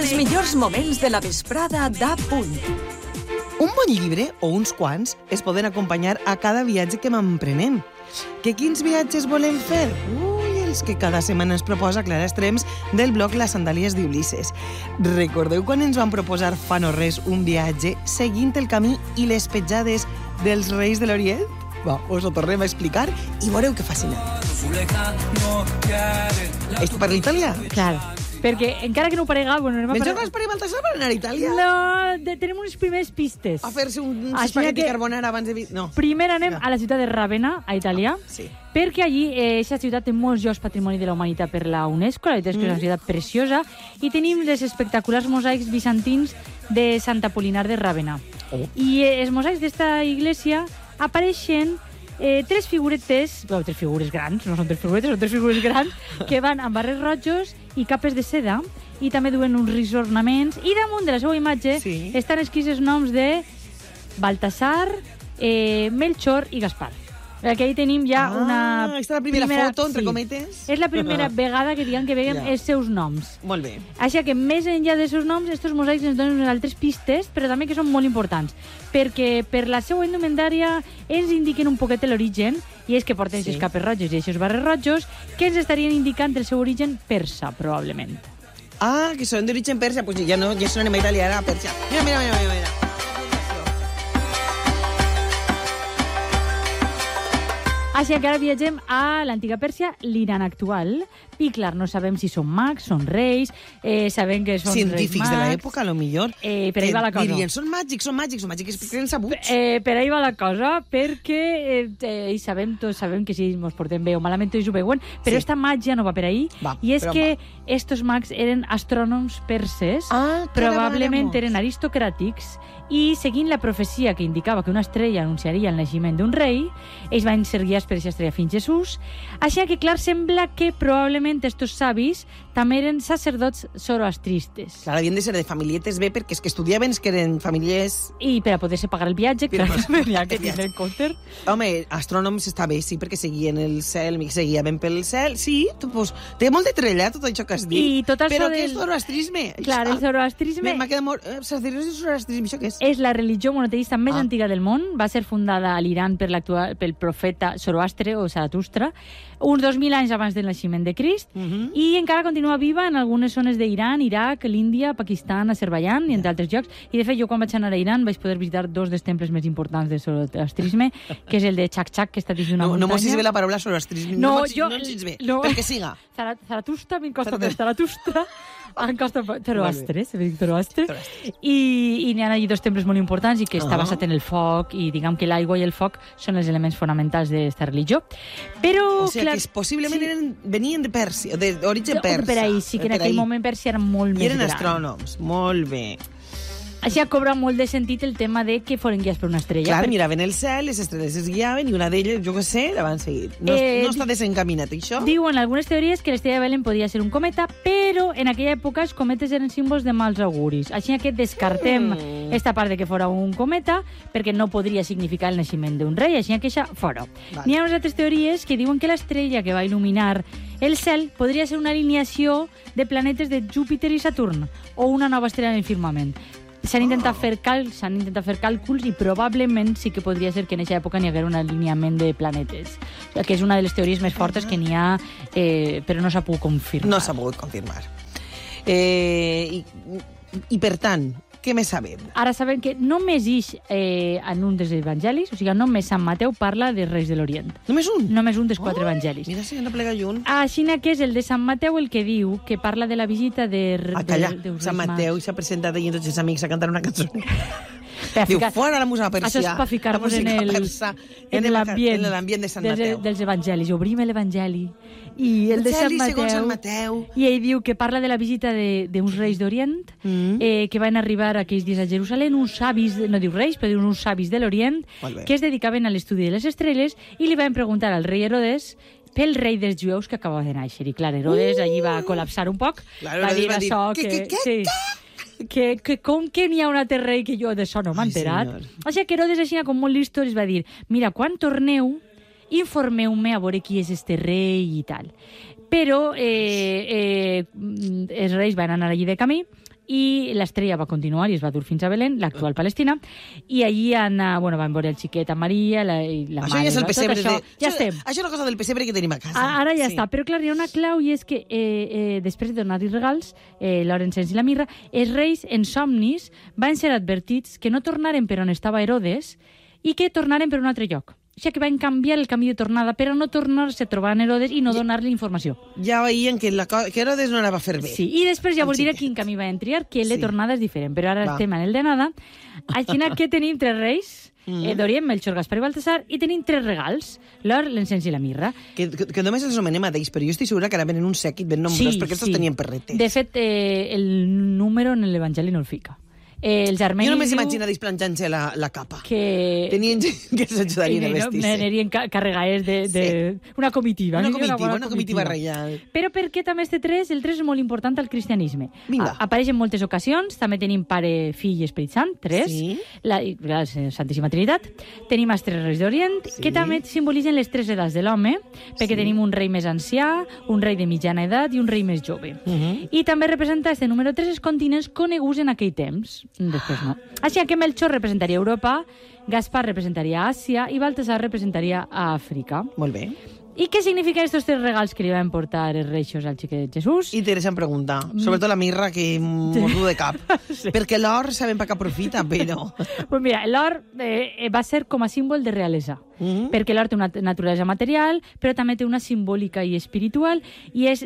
Els millors moments de la vesprada d'A-Punt. Un bon llibre, o uns quants, es poden acompanyar a cada viatge que m'emprenem. Que quins viatges volem fer? Ui, els que cada setmana ens proposa Clara Estrems del blog Les Sandàlies d'Ulisses. Recordeu quan ens van proposar fa no res un viatge seguint el camí i les petjades dels Reis de l'Orient? Va, us ho tornem a explicar i veureu que fascinant. És per l'Itàlia? Clar, perquè encara que no ho parega... Bueno, Penseu que esperem Baltasar per anar a Itàlia? No, tenim unes primeres pistes. A fer-se un Així espagueti que carbonara abans de... No. Primer anem a la ciutat de Ravenna, a Itàlia, Sí. perquè allí aquesta ciutat té molts llocs patrimoni de la humanitat per la UNESCO, la veritat és que és una ciutat preciosa, i tenim les espectaculars mosaics bizantins de Sant Apolinar de Ravenna. Oh. I els mosaics d'esta iglesia apareixen tres figuretes, bueno, tres figures grans, no són tres figuretes, són tres figures grans, que van amb barrets rojos i capes de seda, i també duen uns rics ornaments, i damunt de la seva imatge estan escrits els noms de Baltasar, Melchor i Gaspar. Aquí ahí tenim ja una... Aquesta és la primera foto, entre cometes. És la primera vegada que diguem que veiem els seus noms. Molt bé. Així que més enllà dels seus noms, estos mosaics ens donen unes altres pistes, però també que són molt importants, perquè per la seva indumentària ens indiquen un poquet l'origen, i és que porten aquestes capes roges i aquests barrets rojos, que ens estarien indicant el seu origen persa, probablement. Ah, que són d'origen persa, pues ja no anem a Itàlia, ara a Persia. Mira. Així que ara viatgem a l'antiga Pèrsia, l'Iran actual. I, clar, no sabem si són mags, són reis, sabem que són científics reis mags. de l'època, a lo millor. Per ahí va la cosa. Dirien, són màgics, perquè eren sabuts. Per ahí va la cosa, perquè tots sabem que si ens portem bé o malament tots ho veuen, però esta màgia no va per ahí, i és que estos mags eren astrònoms perses, probablement eren aristocràtics, i seguint la profecia que indicava que una estrella anunciaria el naixement d'un rei, ells van ser guiats per aquesta estrella fins Jesús. Així que, clar, sembla que probablement estos savis també eren sacerdots zoroastristes. Clar, havien de ser de famílietes bé, perquè és que estudiaven, que eren famílies... I per a poder-se pagar el viatge, clar, ja que tindre en compte. Home, astrònoms està bé, sí, perquè seguien el cel, seguien pel cel. Sí, pues, té molt de trella, tot això que has dit. Però què és zoroastrisme? Clar, el zoroastrisme... M'ha quedat molt... Sacerdots de zoroastrisme, això què és? És la religió monoteista més antiga del món. Va ser fundada a l'Iran pel profeta Zoroastre o Zaratustra, uns 2.000 anys abans del naixement de Crist, i encara continua viva en algunes zones d'Iran, Iraq, l'Índia, Pakistan, Azerbaiyán i entre altres llocs. I, de fet, jo quan vaig anar a Iran vaig poder visitar dos dels temples més importants del zoroastrisme, que és el de Chak-Chak, que està dins d'una muntanya. No mos bé la paraula zoroastrisme. No ens bé, perquè siga. Zaratustra, m'en costa més. Zaratustra, en costa Zoroastre, Zoroastre. I n'hi ha allí dos temples molt importants i que està basat en el foc, i diguem que l'aigua i el foc són els elements fonamentals d'aquesta religió. Però, o sigui, clar, que possiblement venien de Pèrsia, d'origen persa. Per ahí, sí, que en aquell moment Pèrsia era molt més gran. I eren astrònoms, molt bé. Així cobra molt de sentit el tema de que foren guiats per una estrella. Clar, miraven el cel, les estrelles es guiaven i una d'elles, jo què sé, la van seguir. No està desencaminat, això? Diuen algunes teories que l'estrella de Belén podia ser un cometa, però en aquella època els cometes eren símbols de mals auguris. Així que descartem esta part de que fora un cometa, perquè no podria significar el naixement d'un rei, així que això fora. N'hi ha unes altres teories que diuen que l'estrella que va il·luminar el cel podria ser una alineació de planetes de Júpiter i Saturn, o una nova estrella en el firmament. S'han intentat fer càlculs i probablement sí que podria ser que en aquesta època n'hi hagués un alineament de planetes, que és una de les teories més fortes que n'hi ha, però no s'ha pogut confirmar. No s'ha pogut confirmar. I per tant, què més sabem? Ara sabem que només en un dels evangelis, o sigui, només Sant Mateu parla dels Reis de l'Orient. Només un? Només un dels 4 evangelis. Mira si han de plegar junt. Així que és el de Sant Mateu el que diu que parla de la visita de calla, Sant Mateu i s'ha presentat allí amb tots els amics a cantar una cançó. Diu, fora la música persa. Això és per ficar-nos en l'ambient de Sant Mateu. Dels evangelis. Obrim l'evangeli. I el de Sant Mateu. I ell diu que parla de la visita d'uns reis d'Orient que van arribar aquells dies a Jerusalem, uns savis, no diu reis, però diu uns savis de l'Orient, que es dedicaven a l'estudi de les estrelles, i li van preguntar al rei Herodes pel rei dels jueus que acabava de néixer. I clar, Herodes allí va col·lapsar un poc. Va dir això que com que n'hi ha un altre rei que jo d'això no m'he enterat. O sigui que Herodes així com molt listo els va dir, mira, quan torneu informeu-me a veure qui és este rei i tal. Però els reis van anar allí de camí i l'estrella va continuar i es va dur fins a Belén, l'actual Palestina, i allí van veure el xiquet a Maria, la això mare... Ja és el pessebre. Ja estem. Això és una cosa del pessebre que tenim a casa. Ara ja està, però clar, hi ha una clau i és que després de donar-li regals, l'or, encens i la mirra, els reis en somnis van ser advertits que no tornaren per on estava Herodes i que tornaren per un altre lloc. O sigui que van canviar el camí de tornada per a no tornar-se a trobar en Herodes i no donar-li informació. Ja veien que Herodes no la va fer bé. Sí, i després ja vos diré quin camí van triar, que el de tornada és diferent, però ara estem en el d'anada. Així que tenim 3 reis, d'Orient, Melchor, Gaspar i Baltasar, i tenim 3 regals, l'or, l'encens i la mirra. Que només els anomenem a d'ells, però jo estic segura que ara venen un sèquit ben nombrós, perquè estos tenien perretes. De fet, el número en l'Evangeli no el fica. Els armenis... Jo només imagino desplanxant-se la capa. Que... Tenien gent que s'ajudarien a vestir-se. Anirien carregades de... Una comitiva. Una comitiva reial. Però per què també este 3? El 3 és molt important al cristianisme. Vinga. Apareix en moltes ocasions. També tenim Pare, Fill i Esperit Sant, 3. Sí. La Santíssima Trinitat. Tenim els 3 reis d'Orient, que també simbolitzen les 3 edats de l'home, perquè tenim un rei més ancià, un rei de mitjana edat i un rei més jove. I també representa este número 3 els continents coneguts en aquell temps. Després no. Així que Melchor representaria Europa, Gaspar representaria Àsia i Baltasar representaria Àfrica. Molt bé. I què signifiquen estos 3 regals que li van portar els reixos al xiquet Jesús? Interessant pregunta. Sobretot la mirra, que mordo de cap. Sí. Perquè l'or sabem per què aprofita, però... Pues mira, l'or va ser com a símbol de realesa. Perquè l'or té una naturalesa material, però també té una simbòlica i espiritual, i és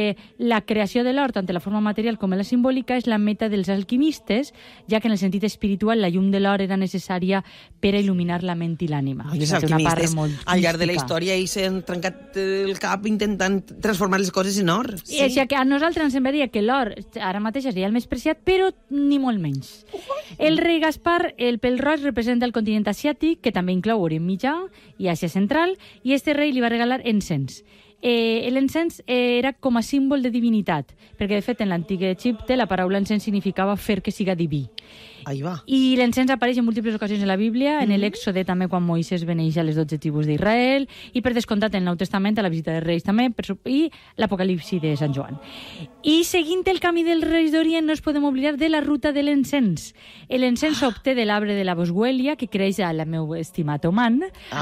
la creació de l'or, tant en la forma material com en la simbòlica, és la meta dels alquimistes, ja que en el sentit espiritual la llum de l'or era necessària per a il·luminar la ment i l'ànima. Els alquimistes, al llarg de la història, ells s'han trencat el cap intentant transformar les coses en or. Sí. O sigui que a nosaltres ens semblaria que l'or ara mateix seria el més preciat, però ni molt menys. El rei Gaspar, el pèl roig, representa el continent asiàtic, que també inclou Orient Mitjà i Àsia Central, i este rei li va regalar encens. L'encens era com a símbol de divinitat, perquè de fet en l'antic Egipte la paraula encens significava fer que siga diví. Ahí va. I l'encens apareix en múltiples ocasions en la Bíblia, en l'Èxode també quan Moisès beneix a les 12 tribus d'Israel, i per descomptat en el Nou Testament a la visita dels reis també, i l'Apocalipsi de Sant Joan. I seguint el camí dels reis d'Orient no es podem oblidar de la ruta de l'encens. L'encens s'obté de l'arbre de la boswèlia, que creix al meu estimat Oman,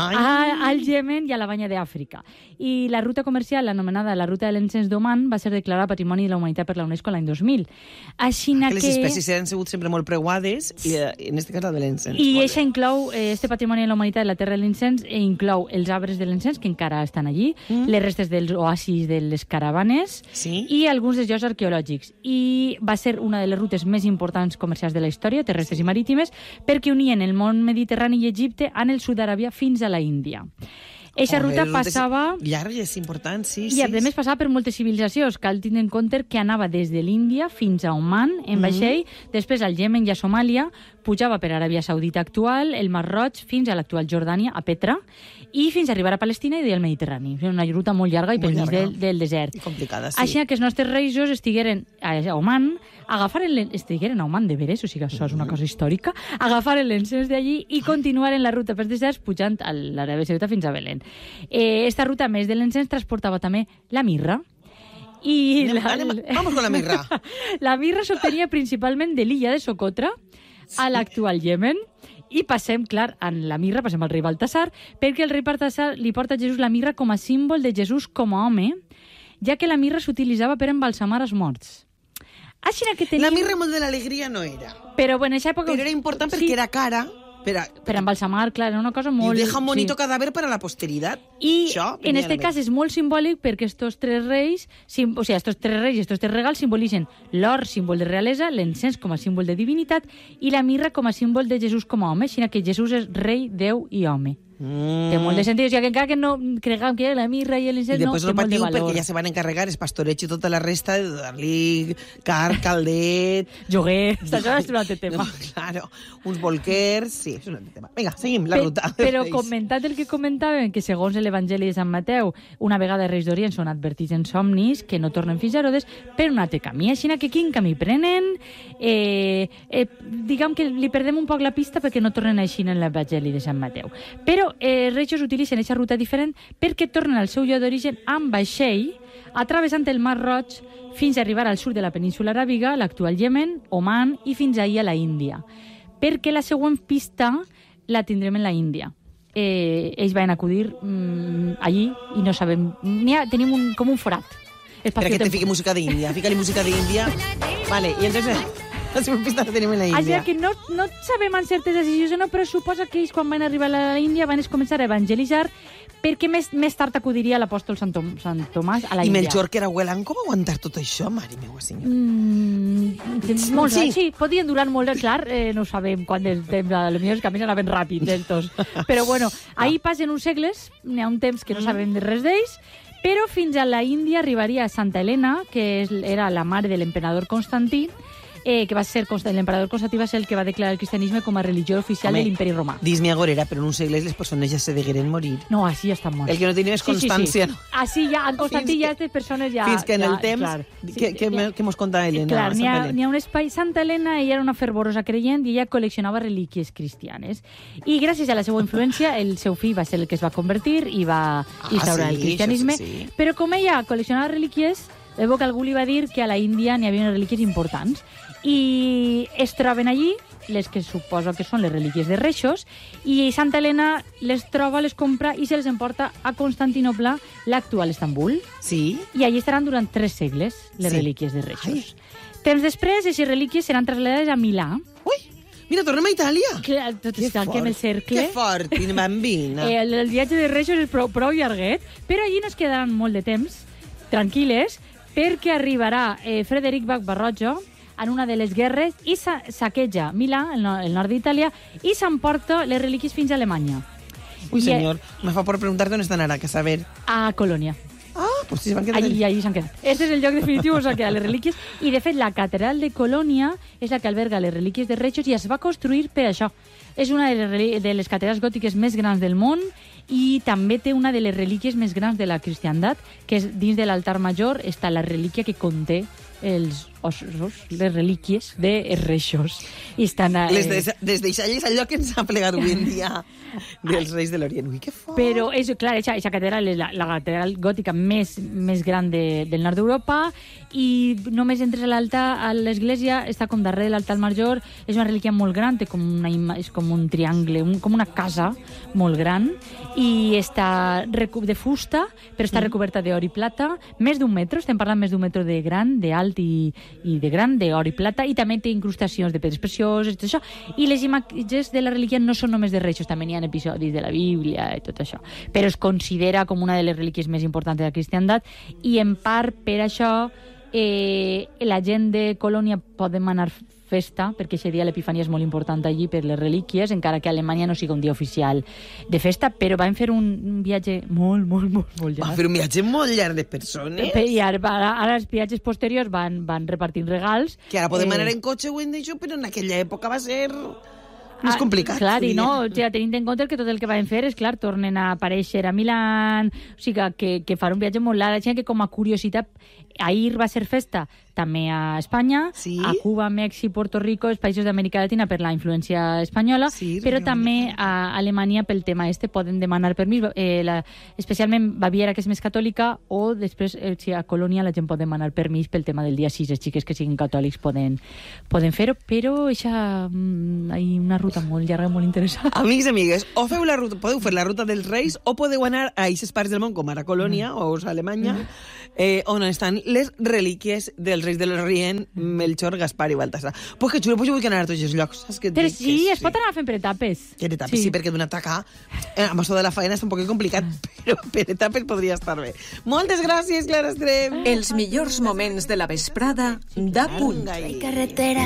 al Iemen i a la banya d'Àfrica. I la ruta comercial, anomenada la ruta de l'encens d'Oman, va ser declarada Patrimoni de la Humanitat per la UNESCO l'any 2000. Així que les espècies han sigut sempre molt preuades, i en aquest cas la de l'encens. I això inclou, este Patrimoni de la Humanitat de la Terra de l'Encens, inclou els arbres de l'encens, que encara estan allí, les restes dels oasis de les caravanes, i alguns dels llocs arqueològics. I va ser una de les rutes més importants comercials de la història, terrestres i marítimes, perquè unien el món mediterrani i Egipte amb el sud d'Aràbia fins a la Índia. Eixa ruta passava... Llargues, important, sí. I a més passava per moltes civilitzacions. Cal tindre en compte que anava des de l'Índia fins a Oman, en vaixell, després al Iemen i a Somàlia, pujava per Aràbia Saudita actual, el Mar Roig, fins a l'actual Jordània, a Petra, i fins a arribar a Palestina i al Mediterrani. Una ruta molt llarga i pel mig del desert. I complicada, sí. Així que els nostres reis estigueren a Oman, estigueren a Oman de veres, o sigui, això és una cosa històrica, agafaren l'encens d'allí i continuaren la ruta pels deserts pujant a l'Aràbia Saudita fins a Belén. Esta ruta, a més de l'encens, transportava també la mirra. Vamos con la mirra. La mirra s'obtenia principalment de l'illa de Socotra, a l'actual Iemen, i passem, clar, en la mirra, passem al rei Baltasar, perquè el rei Baltasar li porta a Jesús la mirra com a símbol de Jesús com a home, ja que la mirra s'utilitzava per embalsamar els morts. La mirra molt de l'alegria no era. Però en aquesta època... Però era important perquè era cara... Per embalsamar, clar, era una cosa molt... I deja un bonito cadáver para la posteridad. I en este cas és molt simbòlic perquè estos 3 reis, estos 3 reis i estos 3 regals simbolitzen l'or, símbol de realesa, l'encens com a símbol de divinitat i la mirra com a símbol de Jesús com a home, així que Jesús és rei, Déu i home. Té molt de sentit, o sigui que encara que no creguem que la mirra i l'encens no, té molt de valor. Perquè ja se van encarregar els pastorets i tota la resta de donar-li caldet... Joguer, això és un altre tema. Claro, uns bolquers... Sí, és un altre tema. Vinga, seguim la ruta. Però comentat el que comentàvem, que segons l'Evangeli de Sant Mateu, una vegada reis d'Orient són advertits en somnis que no tornen fins a Herodes per un altre camí. Així que quin camí prenen? Diguem que li perdem un poc la pista perquè no tornen així en l'Evangeli de Sant Mateu. Però els reis utilitzen aquesta ruta diferent perquè tornen al seu lloc d'origen amb vaixell atravessant el Mar Roig fins a arribar al sud de la península aràbiga, l'actual Iemen, Oman i fins ahir a la Índia. Perquè la següent pista la tindrem en la Índia. Ells van acudir allí i no sabem... Tenim com un forat. Espera que te fiqui música d'Índia. Fica-li música d'Índia. Vale, i entonces... La següent pista la tenim en la Índia. Així que no sabem amb certesa si és o no, però suposa que ells quan van arribar a la Índia van començar a evangelitzar perquè més tard acudiria l'apòstol Sant Tomàs a la Índia. I Melchor, que era huelan, com aguantar tot això, mare meva, senyor? Sí, podien durar molt, clar, no sabem quant de temps, potser els camins anaven ràpid, tots. Però bueno, ahir passen uns segles, n'hi ha un temps que no sabem de res d'ells, però fins a la Índia arribaria Santa Helena, que era la mare de l'emperador Constantí, que va ser l'emperador Constantí va ser el que va declarar el cristianisme com a religió oficial de l'imperi romà. Dis-me agorera, però en uns segles les persones ja se degueren morir. No, així ja estan morts. El que no tenia és constància. Sí. Així ja, en Constantí ja aquestes persones ja... Fins que en el temps... Què mos conta Helena? Clar, n'hi ha un espai... Santa Helena, ella era una fervorosa creient i ella col·leccionava relíquies cristianes. I gràcies a la seva influència, el seu fill va ser el que es va convertir i va instaurar el cristianisme. Però com ella col·leccionava relíquies, veu que algú li va dir que a la Índia n'hi havia unes relíquies importants i es troben allí les que suposo que són les relíquies de Reixos i Santa Helena les troba, les compra i se les emporta a Constantinople, l'actual Estambul. Sí. I allí estaran durant 3 segles les relíquies de Reixos. Temps després, aquestes relíquies seran traslladades a Milà. Ui! Mira, tornem a Itàlia. Clar, tot està aquí en el cercle. Que fort, bambina. El viatge de Reixos és prou llarguet, però allí no es quedaran molt de temps, tranquil·les, perquè arribarà Frederic Barbarossa en una de les guerres i saqueja Milà, el nord d'Itàlia, i s'emporta les relíquies fins a Alemanya. Ui, senyor, me fa por preguntar-te on estan ara, que saber. A Colònia. Ah, pues sí, se van quedar... Allí s'han quedat. Este és el lloc definitiu on s'han quedat les relíquies. I, de fet, la catedral de Colònia és la que alberga les relíquies de Reixos i es va construir per això. És una de les catedrals gòtiques més grans del món i també té una de les relíquies més grans de la cristiandat, que és dins de l'altar major està la relíquia que conté els ossos, les relíquies de Reixos. I estan... Des d'aixalles al lloc que ens ha plegat avui en dia dels Reis de l'Orient. Ui, que fort! Però, clar, aquesta catedral és la catedral gòtica més gran del nord d'Europa i només entres a l'església, està com darrere de l'altar major, és una relíquia molt gran, té és com un triangle, com una casa molt gran, i està de fusta, però està recoberta d'or i plata, més d'un metro, estem parlant més d'un metro de gran, d'alt i de gran, d'or i plata, i també té incrustacions de pedres precioses, tot això. I les imatges de la relíquia no són només de Reixos, també n'hi ha episodis de la Bíblia i tot això. Però es considera com una de les relíquies més importants de la cristiandat i, en part, per això, la gent de Colònia pot demanar festa, perquè aquest dia l'Epifania és molt important allí per les relíquies, encara que a Alemanya no sigui un dia oficial de festa, però van fer un viatge molt llarg. Van fer un viatge molt llarg de persones. I ara els viatges posteriors van repartint regals. Que ara podem anar en cotxe o en això, però en aquella època va ser... més complicat. Clar, i no, tenint en compte que tot el que van fer és, clar, tornen a aparèixer a Milán, o sigui que fan un viatge molt llarg, que com a curiositat, ahir va ser festa també a Espanya, a Cuba, Mèxic, Puerto Rico, els països d'Amèrica Latina per la influència espanyola, però també a Alemanya pel tema poden demanar permís, especialment Baviera, que és més catòlica, o després a Colònia la gent pot demanar permís pel tema del dia 6, els xiques que siguin catòlics poden fer-ho, però hi ha una ruta molt llarga, molt interessant. Amics i amigues, podeu fer la ruta dels Reis o podeu anar a aquestes parts del món, com ara Colònia o a Alemanya, on estan les relíquies dels Reis de l'Orient, Melchor, Gaspar i Baltasar. Pues que xulo, pues jo vull anar a tots els llocs. Però sí, es pot anar fent per etapes. Per etapes, sí, perquè d'una ataca amb això de la feina és un poc complicat, però per etapes podria estar bé. Moltes gràcies, Clara Estrem. Els millors moments de la vesprada d'A Punt. Carretera.